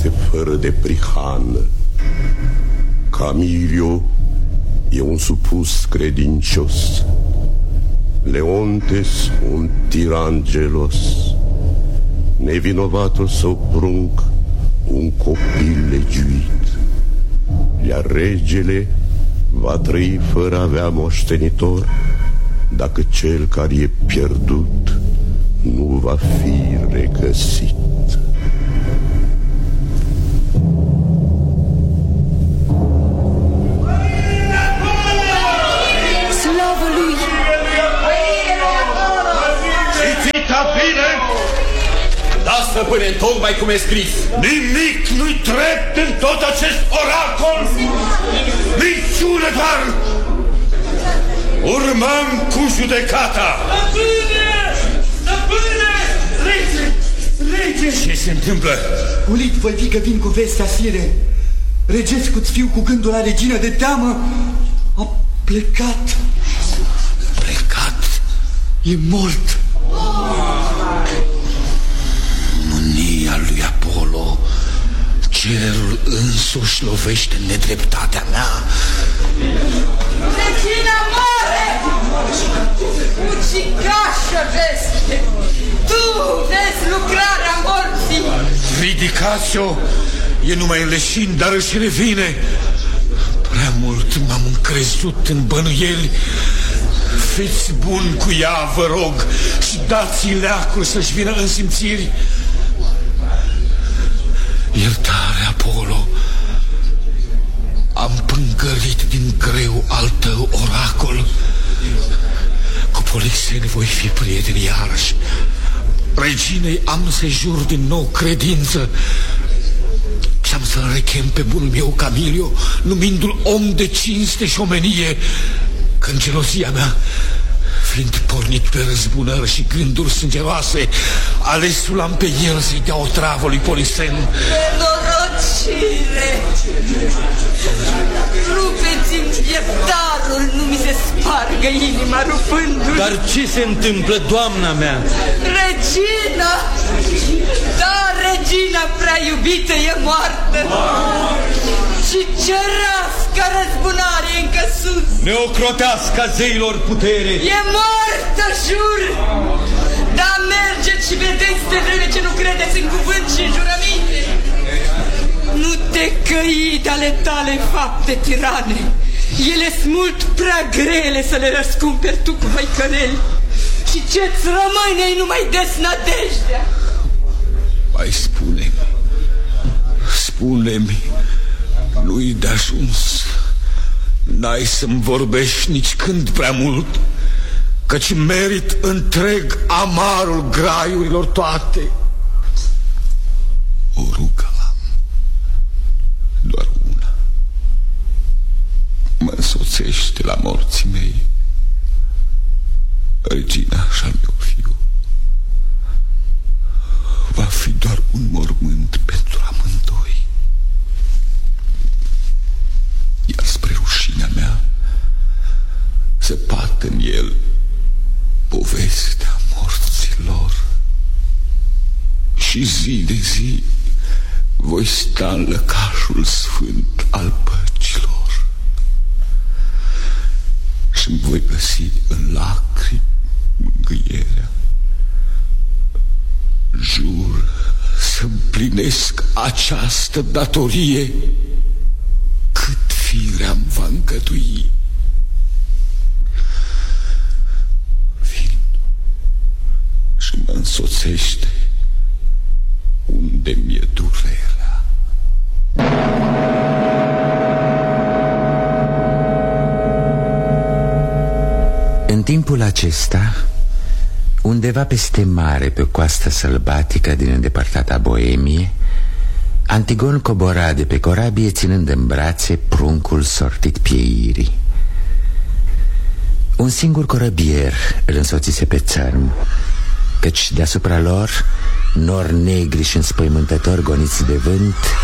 este fără de prihană. Camilio e un supus credincios, Leontes un tiran gelos, nevinovatul său prunc un copil legiuit. Iar regele va trăi fără a avea moștenitor, dacă cel care e pierdut nu va fi regăsit. Slavă lui! Citiți-ta bine! Da, stăpâne, tocmai cum e scris. Nimic nu-i drept în tot acest oracol. Minciună doar. Urmăm cu judecata. Stăpâne! Rege! Ce se întâmplă? Ulit, voi fi că vin cu vestea sire. Regescu-ți fiu, cu gândul la regină de teamă, a plecat. Plecat? E mort. Mânia lui Apollo, cerul însuși lovește nedreptatea mea. Regina moare! Ucigașă veste! Tu vezi lucrarea morții! Ridicați-o! E numai leșin, dar își revine. Prea mult m-am încrezut în bănuieli. Fiți buni cu ea, vă rog, și dați-i leacul să-și vină în simțiri. Iertare, Apollo. Am pângărit din greu al tău oracol. Cu Polixeni voi fi prieteni iarăși. Reginei am să jur din nou credință și am să-l rechem pe bunul meu Camilio, numindu-l om de cinste și omenie, când gelozia mea, fiind pornit pe răzbunări și gânduri sângeroase, alesul am pe el să-i dea o travă lui Polixen. Nenorocire! Rupeți-mi pieptarul, nu mi se spargă inima rupându-l. Dar ce se întâmplă, doamna mea? Regina! Da, regina prea iubită e moartă. Și cerească răzbunare încă sus. Ne ocrotească zeilor putere. E moartă, jur! Da, mergeți și vedeți de vreme ce nu credeți în cuvânt și în jurăminte. Nu te căi de ale tale fapte tirane. Ele sunt mult prea grele să le răscumperi tu cu măicăreli. Și ce-ți rămâne-i numai desnădejdea. Mai spune-mi, nu-i de ajuns. N-ai să-mi vorbești nici când prea mult, căci merit întreg amarul graiurilor toate. O rugă am, doar una. Mă însoțește la morții mei, regina și-al meu fiu. Va fi doar un mormânt pentru amândoi. Iar spre rușinea mea se poate în el povestea morților. Și zi de zi voi sta în lăcașul sfânt al păcilor și-mi voi găsi în lacrimi mângâierea. Jur să împlinesc această datorie cât firea-mi va îngădui. Vin și mă însoțește unde mi-e durerea. În timpul acesta, undeva peste mare, pe o coastă sălbatică din îndepărtata Boemie, Antigon cobora de pe corabie, ținând în brațe pruncul sortit pieirii. Un singur corăbier îl însoțise pe țărm, căci deasupra lor, nori negri și înspăimântători goniți de vânt